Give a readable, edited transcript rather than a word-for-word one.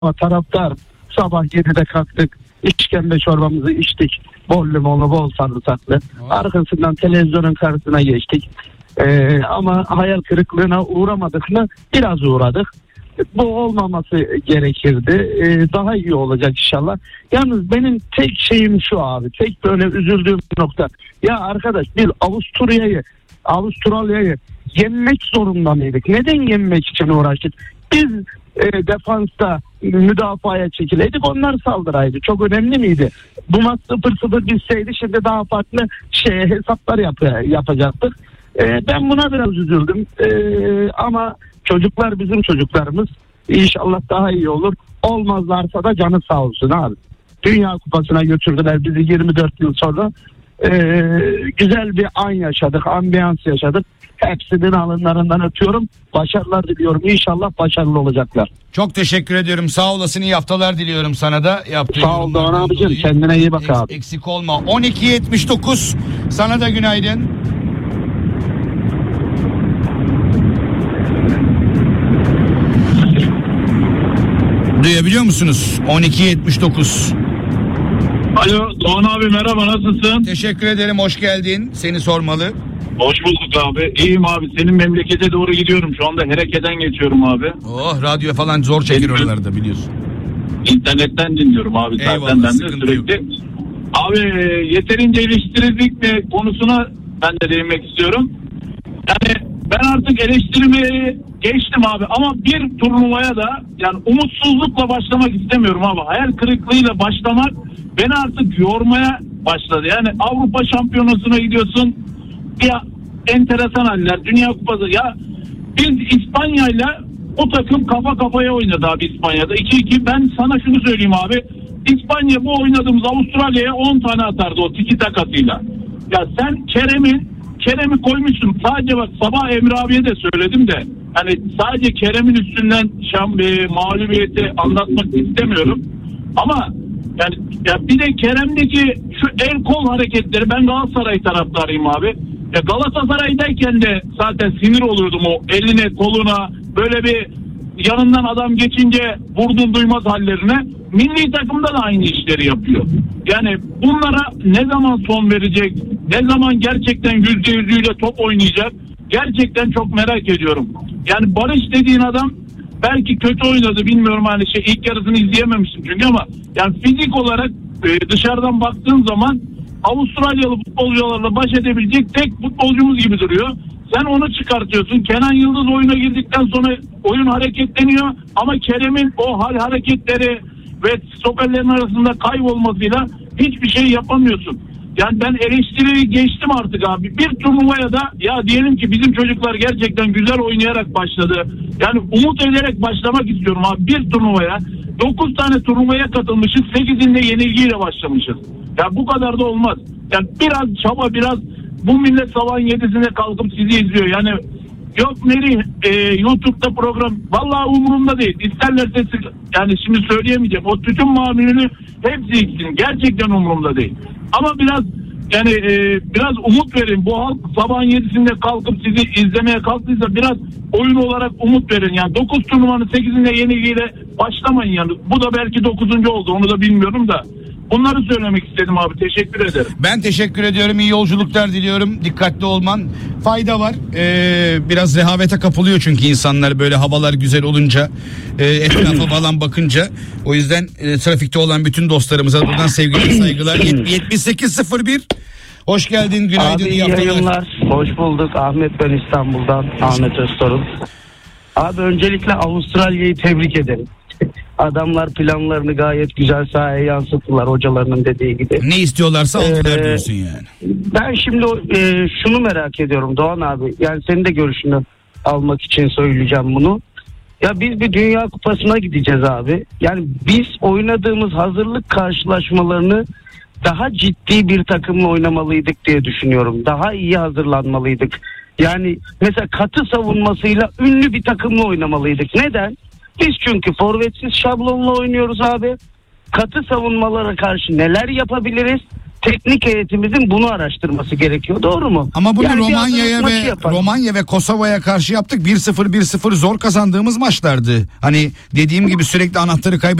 ama taraftar. Sabah 7'de kalktık. İşkembe çorbamızı içtik. Bol limonlu, bol sarımsaklı. Arkasından televizyonun karşısına geçtik. Ama hayal kırıklığına uğramadık mı? Biraz uğradık. Bu olmaması gerekirdi. Daha iyi olacak inşallah. Yalnız benim tek şeyim şu abi. Tek böyle üzüldüğüm nokta. Ya arkadaş biz Avustralya'yı yenmek zorunda mıydık? Neden yenmek için uğraştık? Biz defansta müdafaya çekileydik, onlar saldıraydı. Çok önemli miydi? Bu maç 0-0 bitseydi şimdi daha farklı hesaplar yapacaktık. Ben buna biraz üzüldüm. Ama çocuklar bizim çocuklarımız. İnşallah daha iyi olur. Olmazlarsa da canı sağ olsun abi. Dünya Kupası'na götürdüler bizi 24 yıl sonra. Güzel bir an yaşadık, ambiyans yaşadık. Hepsinin alınlarından öpüyorum. Başarılar diliyorum. İnşallah başarılı olacaklar. Çok teşekkür ediyorum. Sağ olasın. İyi haftalar diliyorum sana da. Sağ ol Doğan abicim. Kendine iyi bak abi. Eksik olma. 12.79. Sana da günaydın. Duyabiliyor musunuz? 12.79. Alo Doğan abi, merhaba, nasılsın? Teşekkür ederim, hoş geldin. Seni sormalı. Hoş bulduk abi. İyiyim abi, senin memlekete doğru gidiyorum. Şu anda Hereke'den geçiyorum abi. Oh, radyo falan zor çekir oralarda biliyorsun. İnternetten dinliyorum abi. Eyvallah, zaten ben de sıkıntı sürekli. yok. Abi yeterince eleştirildik mi konusuna ben de değinmek istiyorum. Yani ben artık eleştirmeyi geçtim abi, ama bir turnuvaya da yani umutsuzlukla başlamak istemiyorum abi. Hayal kırıklığıyla başlamak beni artık yormaya başladı. Yani Avrupa Şampiyonası'na gidiyorsun, ya enteresan haller, Dünya Kupası. Ya biz İspanya'yla o takım kafa kafaya oynadı abi İspanya'da. 2-2. Ben sana şunu söyleyeyim abi. İspanya bu oynadığımız Avustralya'ya 10 tane atardı o tiki takasıyla. Ya sen Kerem'i koymuşsun. Sadece bak, sabah Emre abiye de söyledim de hani sadece Kerem'in üstünden mağlubiyeti anlatmak istemiyorum. Ama yani ya bir de Kerem'deki şu el kol hareketleri, ben Galatasaray taraftarıyım abi. Ya Galatasaray'dayken de zaten sinir oluyordum o eline koluna böyle bir yanından adam geçince vurdun duymaz hallerine. Milli takımda da aynı işleri yapıyor. Yani bunlara ne zaman son verecek? Ne zaman gerçekten %100'üyle top oynayacak? Gerçekten çok merak ediyorum. Yani Barış dediğin adam belki kötü oynadı, bilmiyorum, hani ilk yarısını izleyememiştim çünkü, ama yani fizik olarak dışarıdan baktığın zaman Avustralyalı futbolcularla baş edebilecek tek futbolcumuz gibi duruyor. Sen onu çıkartıyorsun. Kenan Yıldız oyuna girdikten sonra oyun hareketleniyor, ama Kerem'in o hal hareketleri ve stoperlerin arasında kaybolmasıyla hiçbir şey yapamıyorsun. Yani ben eleştiriyi geçtim artık abi. Bir turnuvaya da ya diyelim ki bizim çocuklar gerçekten güzel oynayarak başladı. Yani umut ederek başlamak istiyorum abi. Bir turnuvaya 9 tane turnuvaya katılmışız. 8'inde yenilgiyle başlamışız. Ya bu kadar da olmaz. Yani biraz çaba, biraz bu millet sabahın 7'sinde kalkıp sizi izliyor. Yani yok Merih YouTube'da program, vallahi umurumda değil. İsterlerse yani şimdi söyleyemeyeceğim. O tütün mamulünü hepsi içsin. Gerçekten umurumda değil. Ama biraz yani biraz umut verin. Bu halk sabahın 7'sinde kalkıp sizi izlemeye kalktıysa biraz oyun olarak umut verin. Yani 9 turnuvanın 8'inde yenilgiyle başlamayın yani. Bu da belki 9. oldu. Onu da bilmiyorum da. Bunları söylemek istedim abi. Teşekkür ederim. Ben teşekkür ediyorum. İyi yolculuklar diliyorum. Dikkatli olman fayda var. Biraz rehavete kapılıyor çünkü insanlar böyle havalar güzel olunca, etrafa falan bakınca. O yüzden trafikte olan bütün dostlarımıza buradan sevgili saygılar. 7801. Hoş geldin. Günaydın. Abi iyi yayınlar. Hoş bulduk. Ahmet, ben İstanbul'dan. Ahmet Öztorun. Abi öncelikle Avustralya'yı tebrik ederim. Adamlar planlarını gayet güzel sahaya yansıttılar, hocalarının dediği gibi. Ne istiyorlarsa aldılar diyorsun yani. Ben şimdi şunu merak ediyorum Doğan abi. Yani senin de görüşünü almak için söyleyeceğim bunu. Ya biz bir Dünya Kupası'na gideceğiz abi. Yani biz oynadığımız hazırlık karşılaşmalarını daha ciddi bir takımla oynamalıydık diye düşünüyorum. Daha iyi hazırlanmalıydık. Yani mesela katı savunmasıyla ünlü bir takımla oynamalıydık. Neden? Biz çünkü forvetsiz şablonla oynuyoruz abi. Katı savunmalara karşı neler yapabiliriz? teknik heyetimizin bunu araştırması gerekiyor. Doğru mu? Ama bunu Yani bir Romanya'ya hazırlık maçı ve yapar. Romanya ve Kosova'ya karşı yaptık. 1-0 zor kazandığımız maçlardı. Hani dediğim gibi sürekli anahtarı